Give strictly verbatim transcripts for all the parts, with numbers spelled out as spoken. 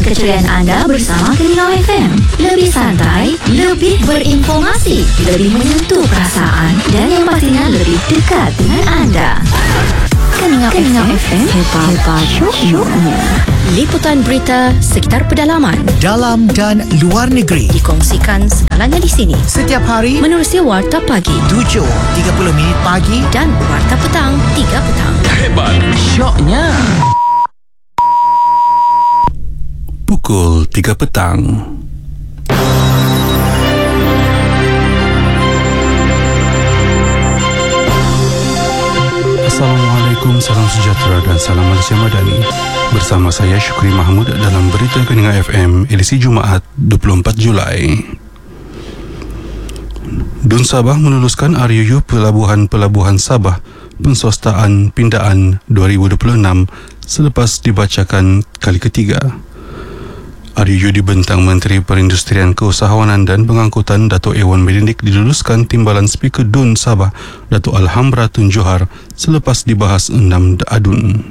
keceriaan anda bersama Keningau F M. Lebih santai, lebih berinformasi, lebih menyentuh perasaan dan yang pastinya lebih dekat dengan anda. Keningau, Keningau F M, hebat syoknya. Liputan berita sekitar pedalaman, dalam dan luar negeri dikongsikan segalanya di sini. Setiap hari menerusi Warta Pagi tujuh tiga puluh minit pagi dan Warta Petang tiga petang. Hebat syoknya. Pukul tiga petang. Assalamualaikum, salam sejahtera dan salam Malaysia Madani. Bersama saya Syukri Mahmud dalam Berita Keningau F M edisi Jumaat dua puluh empat Julai. Dun Sabah meluluskan R U U Pelabuhan-Pelabuhan Sabah Penswastaan Pindaan dua ribu dua puluh enam selepas dibacakan kali ketiga. R U U dibentang Menteri Perindustrian Keusahawanan dan Pengangkutan Dato' Ewan Benedict diluluskan Timbalan Speaker Dun Sabah Dato' Alhambra Tun Johar selepas dibahas enam adun.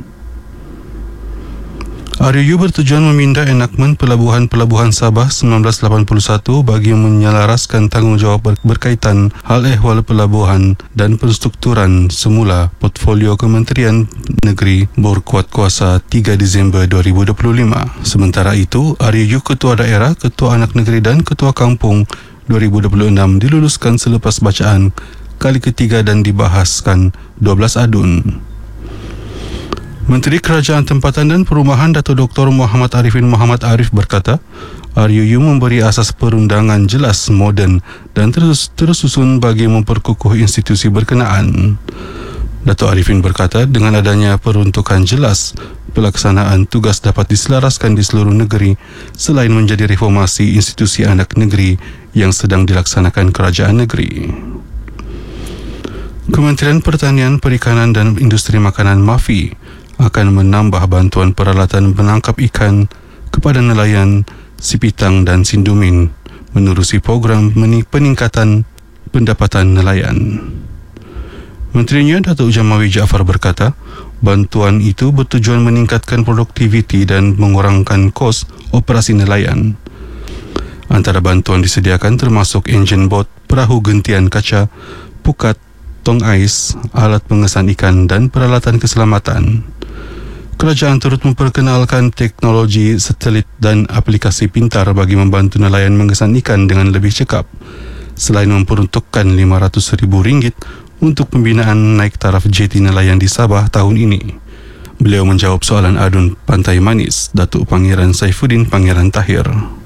R U U bertujuan meminda enakmen Pelabuhan-Pelabuhan Sabah sembilan belas lapan puluh satu bagi menyelaraskan tanggungjawab ber- berkaitan hal ehwal pelabuhan dan penstrukturan semula portfolio Kementerian Negeri berkuat kuasa tiga Disember dua ribu dua puluh lima. Sementara itu, R U U Ketua Daerah, Ketua Anak Negeri dan Ketua Kampung dua ribu dua puluh enam diluluskan selepas bacaan kali ketiga dan dibahaskan dua belas adun. Menteri Kerajaan Tempatan dan Perumahan Dato' Doktor Muhammad Arifin Muhammad Arif berkata, R U U memberi asas perundangan jelas, moden dan terus tersusun bagi memperkukuh institusi berkenaan. Dato' Arifin berkata, dengan adanya peruntukan jelas, pelaksanaan tugas dapat diselaraskan di seluruh negeri selain menjadi reformasi institusi anak negeri yang sedang dilaksanakan kerajaan negeri. Kementerian Pertanian, Perikanan dan Industri Makanan MAFI akan menambah bantuan peralatan menangkap ikan kepada nelayan Sipitang dan Sindumin menerusi program peningkatan pendapatan nelayan. Menterinya Datuk Jamawi Jaafar berkata, bantuan itu bertujuan meningkatkan produktiviti dan mengurangkan kos operasi nelayan. Antara bantuan disediakan termasuk enjin bot, perahu gentian kaca, pukat, tong ais, alat pengesan ikan dan peralatan keselamatan. Kerajaan turut memperkenalkan teknologi satelit dan aplikasi pintar bagi membantu nelayan mengesan ikan dengan lebih cekap, selain memperuntukkan lima ratus ribu ringgit untuk pembinaan naik taraf jeti nelayan di Sabah tahun ini. Beliau menjawab soalan adun Pantai Manis, Datuk Pangeran Saifuddin Pangeran Tahir.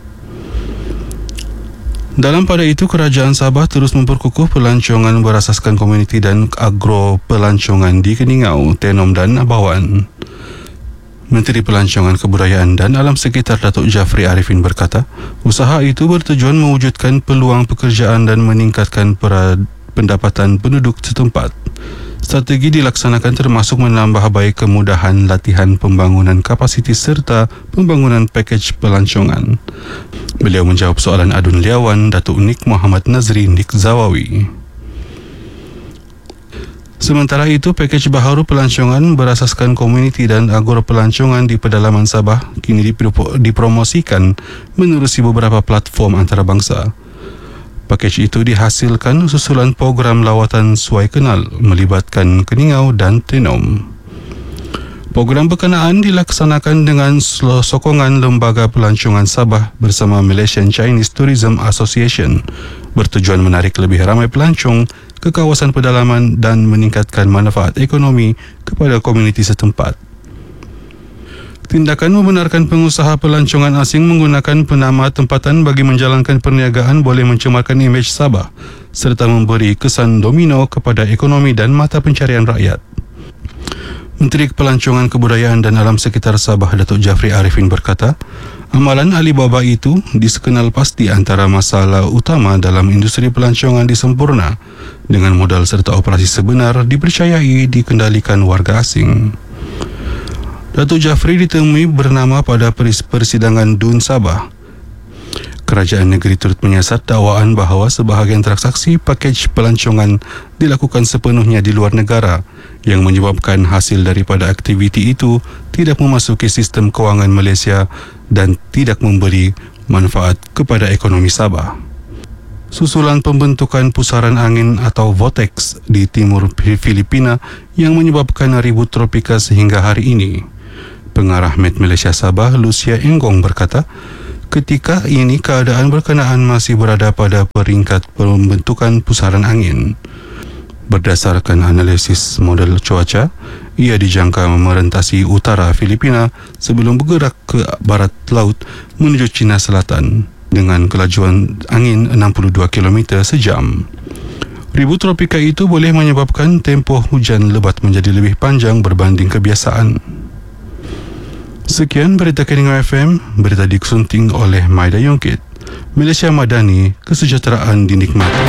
Dalam pada itu, Kerajaan Sabah terus memperkukuh pelancongan berasaskan komuniti dan agro pelancongan di Keningau, Tenom dan Abawan. Menteri Pelancongan Kebudayaan dan Alam Sekitar Datuk Jafri Arifin berkata, usaha itu bertujuan mewujudkan peluang pekerjaan dan meningkatkan pendapatan penduduk setempat. Strategi dilaksanakan termasuk menambah baik kemudahan latihan pembangunan kapasiti serta pembangunan pakej pelancongan. Beliau menjawab soalan adun Liawan Datuk Nik Muhammad Nazri Nik Zawawi. Sementara itu, pakej baharu pelancongan berasaskan komuniti dan agro pelancongan di pedalaman Sabah kini dipromosikan menerusi beberapa platform antarabangsa. Pakej itu dihasilkan susulan program lawatan Suai Kenal melibatkan Keningau dan Tenom. Program berkenaan dilaksanakan dengan sokongan Lembaga Pelancongan Sabah bersama Malaysian Chinese Tourism Association, bertujuan menarik lebih ramai pelancong ke kawasan pedalaman dan meningkatkan manfaat ekonomi kepada komuniti setempat. Tindakan membenarkan pengusaha pelancongan asing menggunakan penama tempatan bagi menjalankan perniagaan boleh mencemarkan imej Sabah serta memberi kesan domino kepada ekonomi dan mata pencarian rakyat. Menteri Pelancongan Kebudayaan dan Alam Sekitar Sabah Datuk Jafri Arifin berkata, amalan Alibaba itu disekenal pasti antara masalah utama dalam industri pelancongan disempurna dengan modal serta operasi sebenar dipercayai dikendalikan warga asing. Datuk Jafri ditemui bernama pada persidangan Dun Sabah. Kerajaan negeri turut menyiasat dakwaan bahawa sebahagian transaksi pakej pelancongan dilakukan sepenuhnya di luar negara yang menyebabkan hasil daripada aktiviti itu tidak memasuki sistem kewangan Malaysia dan tidak memberi manfaat kepada ekonomi Sabah. Susulan pembentukan pusaran angin atau vortex di timur Filipina yang menyebabkan ribut tropika sehingga hari ini. Pengarah Met Malaysia Sabah, Lucia Enggong berkata, ketika ini keadaan berkenaan masih berada pada peringkat pembentukan pusaran angin. Berdasarkan analisis model cuaca, ia dijangka merentasi utara Filipina sebelum bergerak ke barat laut menuju China Selatan dengan kelajuan angin enam puluh dua kilometer sejam. Ribut tropika itu boleh menyebabkan tempoh hujan lebat menjadi lebih panjang berbanding kebiasaan. Sekian berita Keningau F M, berita disunting oleh Maida Yongkit. Malaysia Madani, kesejahteraan dinikmati.